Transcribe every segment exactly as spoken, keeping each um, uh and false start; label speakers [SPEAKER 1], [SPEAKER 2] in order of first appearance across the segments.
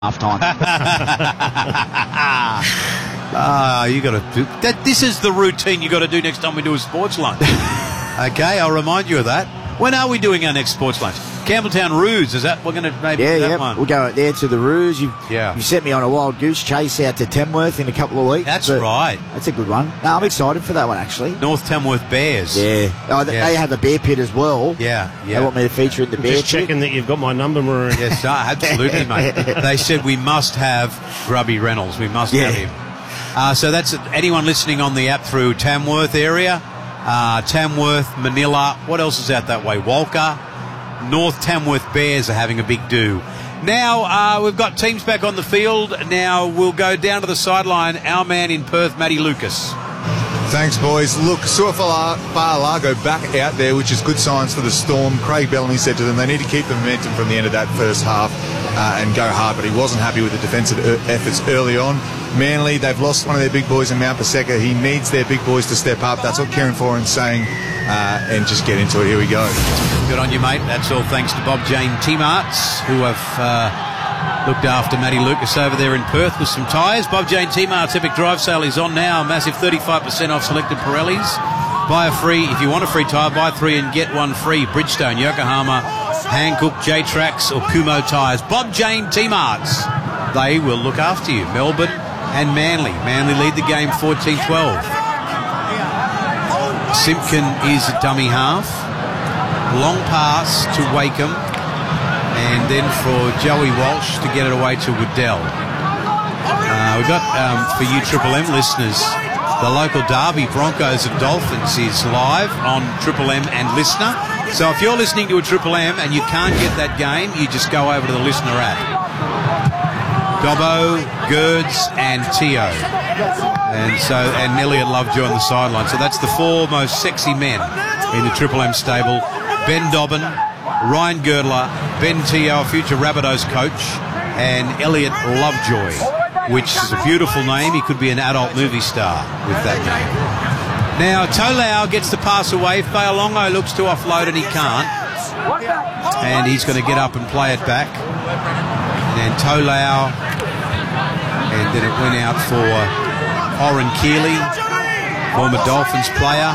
[SPEAKER 1] half time.
[SPEAKER 2] Ah, you got to do that. This is the routine you got to do next time we do a sports lunch. Okay, I'll remind you of that. When are we doing our next sports lunch? Campbelltown Roos, is that we're going to maybe
[SPEAKER 1] yeah,
[SPEAKER 2] do that
[SPEAKER 1] yeah.
[SPEAKER 2] one?
[SPEAKER 1] We'll go out there to the Roos. You,
[SPEAKER 2] yeah.
[SPEAKER 1] you sent me on a wild goose chase out to Tamworth in a couple of weeks.
[SPEAKER 2] That's right.
[SPEAKER 1] That's a good one. No, I'm excited for that one, actually.
[SPEAKER 2] North Tamworth Bears.
[SPEAKER 1] Yeah. Oh, they,
[SPEAKER 2] yeah.
[SPEAKER 1] they have a bear pit as well.
[SPEAKER 2] Yeah, yeah.
[SPEAKER 1] They want me to feature in the
[SPEAKER 3] I'm
[SPEAKER 1] bear
[SPEAKER 3] just
[SPEAKER 1] pit.
[SPEAKER 3] checking that you've got my number, Maroon.
[SPEAKER 2] Yes, absolutely, mate. They said we must have Grubby Reynolds. We must
[SPEAKER 1] Yeah.
[SPEAKER 2] have him. Uh, so that's anyone listening on the app through Tamworth area, uh, Tamworth, Manila. What else is out that way? Walker. North Tamworth Bears are having a big do. Now, uh, we've got teams back on the field. Now we'll go down to the sideline. Our man in Perth, Matty Lucas.
[SPEAKER 4] Thanks, boys. Look, Suafala-Largo back out there, which is good signs for the Storm. Craig Bellamy said to them they need to keep the momentum from the end of that first half uh, and go hard, but he wasn't happy with the defensive efforts early on. Manly, they've lost one of their big boys in Mount Paseka. He needs their big boys to step up. That's what Kieran Foran's saying, uh, and just get into it. Here we go.
[SPEAKER 2] Good on you, mate. That's all thanks to Bob Jane T-Marts, who have uh, looked after Matty Lucas over there in Perth with some tyres. Bob Jane T-Marts Epic Drive Sale is on now. A massive thirty-five percent off selected Pirellis. Buy a free, if you want a free tyre, buy three and get one free. Bridgestone, Yokohama, Hankook, J-Trax or Kumho tyres. Bob Jane T-Marts. They will look after you. Melbourne and Manly. Manly lead the game fourteen twelve. Simpkin is a dummy half. Long pass to Wakeham. And then for Joey Walsh to get it away to Waddell. Uh, we've got, um, for you Triple M listeners, the local derby, Broncos and Dolphins, is live on Triple M and Listener. So if you're listening to a Triple M and you can't get that game, you just go over to the Listener app. Dobbo, Gerds and Teo. And so, and Elliot Lovejoy on the sideline. So that's the four most sexy men in the Triple M stable. Ben Dobbin, Ryan Girdler, Ben Teo, future Rabbitohs coach, and Elliot Lovejoy, which is a beautiful name. He could be an adult movie star with that name. Now, Tolau gets the pass away. Fa'alongo looks to offload and he can't. And he's going to get up and play it back. And then Tolau. And then it went out for Oren Keeley, former Dolphins player.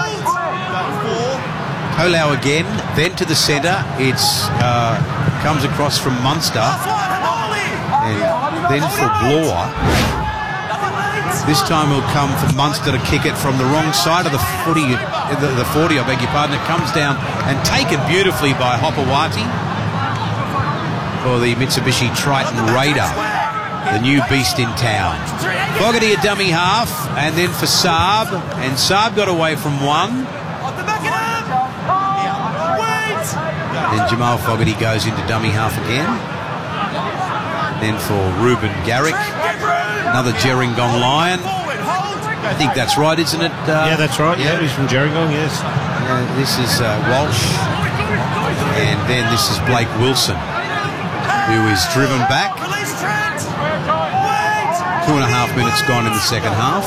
[SPEAKER 2] Tolau again, then to the centre. It's uh, comes across from Munster. And then for Bloor. This time it'll come for Munster to kick it from the wrong side of the footy, the, the forty, I beg your pardon. It comes down and taken beautifully by Hopewati for the Mitsubishi Triton Raider, the new beast in town. Fogarty a dummy half, and then for Saab, and Saab got away from one. Then Jamal Fogarty goes into dummy half again. Then for Ruben Garrick, another Gerringong Lion. I think that's right, isn't it? Uh,
[SPEAKER 3] yeah, that's right. Yeah, he's from Gerringong, yes.
[SPEAKER 2] Uh, this is uh, Walsh. And then this is Blake Wilson, who is driven back. Two and a half minutes gone in the second half.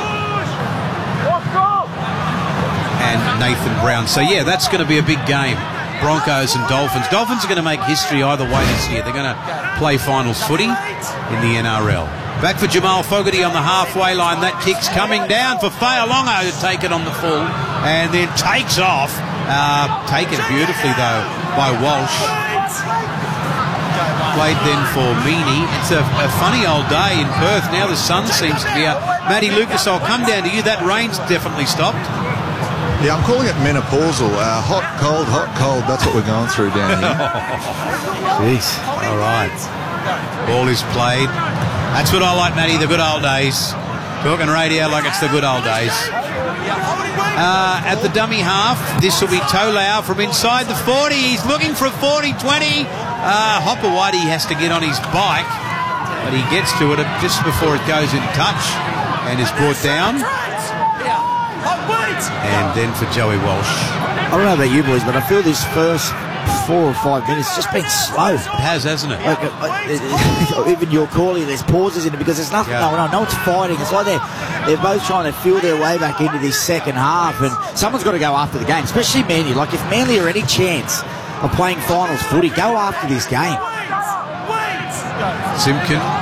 [SPEAKER 2] And Nathan Brown. So, yeah, that's going to be a big game. Broncos and Dolphins. Dolphins are going to make history either way this year. They're going to play finals footy in the N R L. Back for Jamal Fogarty on the halfway line. That kick's coming down for Fa'alongo to take it on the full. And then takes off. Uh, taken beautifully, though, by Walsh. Played then for Meany. It's a, a funny old day in Perth. Now the sun seems to be out. Matty Lucas, I'll come down to you. That rain's definitely stopped.
[SPEAKER 4] Yeah, I'm calling it menopausal. Uh, hot, cold, hot, cold. That's what we're going through down here.
[SPEAKER 1] Jeez.
[SPEAKER 2] All right. Ball is played. That's what I like, Matty, the good old days. Talking radio like it's the good old days. Uh, at the dummy half, this will be Tolau from inside the forty. He's looking for a forty twenty. Uh, Hopewati has to get on his bike, but he gets to it just before it goes in touch and is brought down. And then for Joey Walsh.
[SPEAKER 1] I don't know about you boys, but I feel this first four or five minutes just been slow.
[SPEAKER 2] It has, hasn't it?
[SPEAKER 1] Like, uh, even your calling, there's pauses in it because there's nothing
[SPEAKER 2] Yeah.
[SPEAKER 1] going on. No one's fighting. It's like they're, they're both trying to feel their way back into this second half, and someone's got to go after the game, especially Manly. Like, if Manly are any chance of playing finals footy, go after this game.
[SPEAKER 2] Simpkin.